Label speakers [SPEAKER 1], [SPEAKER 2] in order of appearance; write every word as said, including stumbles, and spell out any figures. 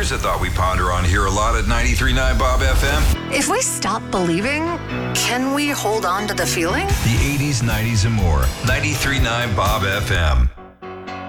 [SPEAKER 1] Here's a thought we ponder on here a lot at ninety-three point nine Bob F M.
[SPEAKER 2] If we stop believing, can we hold on to the feeling?
[SPEAKER 1] The eighties, nineties, and more. ninety-three point nine Bob F M.